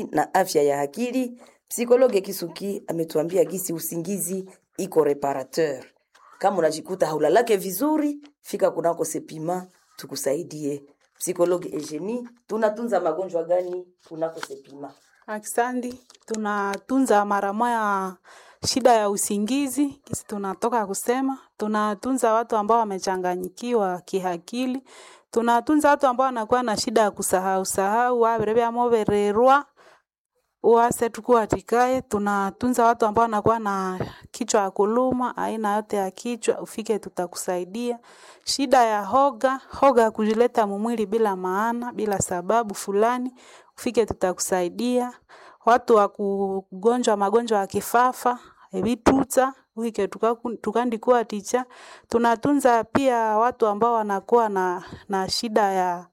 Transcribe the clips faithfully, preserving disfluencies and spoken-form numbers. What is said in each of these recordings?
na afya ya akili. Psikologe Kisuki ametuambia gisi usingizi iko reparateur. Kama unajikuta haulalake vizuri, fika kunako Sepima tukusaidie. Psikologe Eugenie, tunatunza magonjwa gani kunako Sepima? Aksandi, tunatunza mara moja shida ya usingizi, kisi tunatoka kusema, tunatunza watu ambao wamechanganyikiwa kiakili, tunatunza watu ambao wanakuwa na shida ya kusahau sahau, waberebe amobererwa, uase tukua tikae, tunatunza watu ambao wanakuwa na kichwa ya kuluma, aina yote ya kichwa, ufike tutakusaidia. Shida ya hoga, hoga kujileta mumwili bila maana, bila sababu fulani, ufike tutakusaidia. Watu wa kugonjwa magonjwa ya kifafa, ebituta, ufike tukandikuwa ticha. Tunatunza pia watu ambao wanakuwa na, na shida ya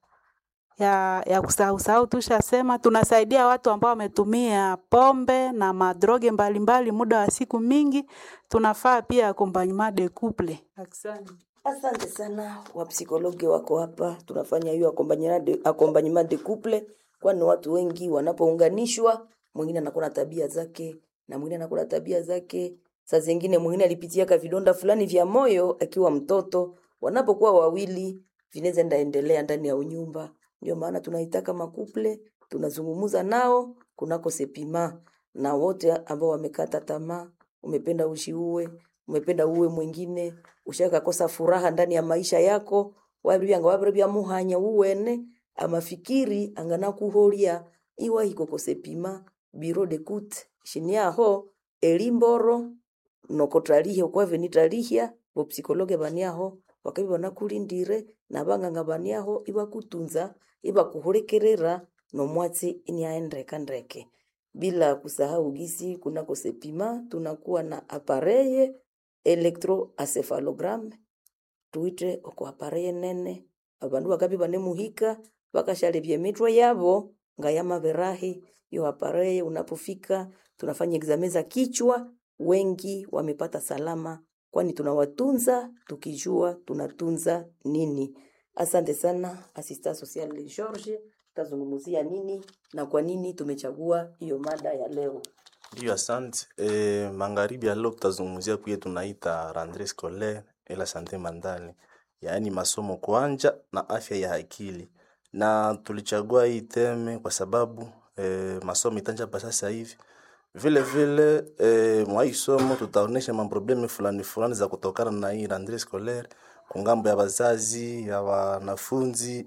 ya ya kusahau sahau tushasema. Tunasaidia watu ambao wametumia pombe na madroge mbalimbali muda wa siku mingi. Tunafaa pia accompagnement de couple. Asante. Asante sana, wa psikologe wako hapa. Tunafanya hiyo accompagnement de accompagnement de couple, kwani watu wengi wanapounganishwa, mwingine anakuwa na tabia zake na mwingine anakuwa na tabia zake. Saa zingine mwingine alipitia ka vidonda fulani vya moyo akiwa mtoto. Wanapokuwa wawili, vinaweza ndaendelea ndani ya unyumba. Ndio maana tunaitaka makuple, tunazungumuza nao kunako Sepima. Na wote ambao wamekata tamaa, umependa ujiue, umependa uwe mwingine, ushaka kosa furaha ndani ya maisha yako, wabiri anga wabiri ya muhanya uwene, amafikiri angana kuhoria, iwa hiko Sepima, biro de kut, shiniaho, elimboro, nokotralihe ukwa venitralihia, bo psikologe baniaho, wakabi wanakulindire, na banganga baniaho, iwa kutunza, iba kuhurekerera no mwatsi iniaendreka ndreke. Bila kusahau gisi kunako Sepima tunakuwa na apareye electroencephalogram, tuite oko apareye nene abandu bakabi banemuhika bakashale bye mitwe yabo ngayama berahi. Yo apareye unapofika tunafanya exameza kichwa, wengi wamepata salama, kwani tunawatunza tukijua tunatunza nini. Asante sana Assistant Social George, tazungumzia nini na kwa nini tumechagua hiyo mada ya leo? Ndio, asante. E, magharibi ya leo tutazungumzia kuye tunaita rentrée scolaire et la santé mentale, yaani masomo kuanja na afya ya akili. Na tulichagua hii teme kwa sababu e, masomo itanja pa sasa hivi. Vile vile e, mwa hii somo tutaonesha maprobleme fulani fulani za kutokana na hii rentrée scolaire, kungambo ya wazazi, ya wanafunzi,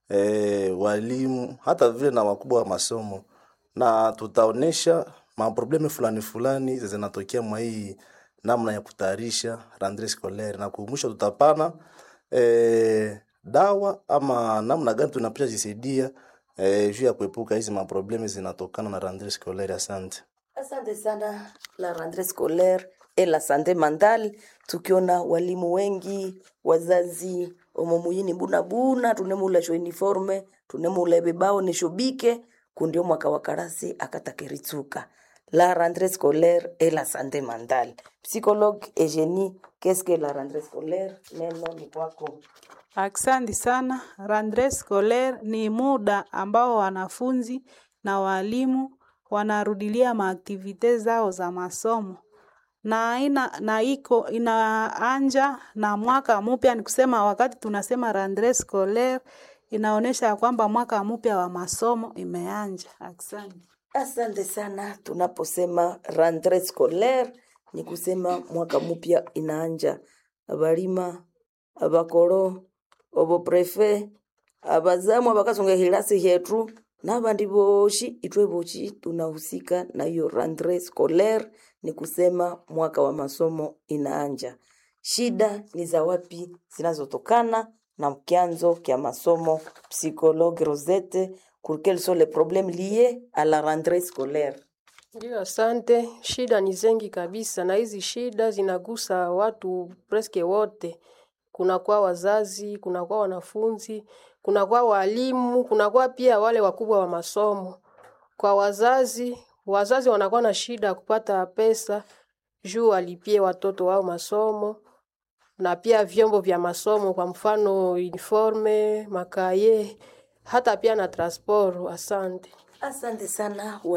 e, walimu, hata vile na wakubwa wa masomo. Na tutaonesha maprobleme fulani fulani zinatokea mwa hii namna ya kutayarisha rentrée scolaire, na kumwisho tutapana e, dawa ama namna gani tunapaswa jisaidia e, juu ya kuepuka hizi maprobleme zinatokana na rentrée scolaire. Asante. Asante sana. La rentrée scolaire et la santé mentale, tukiona walimu wengi, wazazi omomuyini buna buna, tunemula sho uniforme, tunemula bebao ni shobike, kundio mwaka wakarasi akatakeritsuka. La rentrée scolaire et la santé mentale. Psychologue Eugenie, qu'est-ce que la rentrée scolaire? Neno ni kwako. Asante sana. Rentrée scolaire ni muda ambao wanafunzi na walimu wanarudilia maaktivite zao za masomo. Na ina na iko inaanja na mwaka mpya, ni kusema wakati tunasema rentrée scolaire inaonesha kwamba mwaka mpya wa masomo imeanja. Asante. Asante sana. Tunaposema rentrée scolaire ni kusema mwaka mpya inaanja. Abalima, abakoro, obo prefet, abazamu abakasonga hilasi yetu n'abandi boshi, itwe boshi tunahusika na hiyo rentrée scolaire, ni kusema mwaka wa masomo inaanja. Shida ni za wapi zinazotokana na mkianzo kia masomo? Psychologue Rosette, quels sont les problèmes liés à la rentrée scolaire? Ndio, asante. Shida ni zengi kabisa, na hizi shida zinagusa watu preske wote. Kuna kwa wazazi, kuna kwa wanafunzi, kuna kwa walimu, kuna kwa pia wale wakubwa wa masomo. Kwa wazazi, wazazi wanakuwa na shida kupata pesa juu walipie watoto wao masomo, na pia vyombo vya masomo, kwa mfano uniforme, makaye, hata pia na transport. Asante. Asante sana.